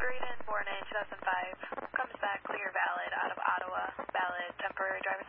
Braden, born in 2005, comes back clear valid out of Ottawa, valid temporary driver's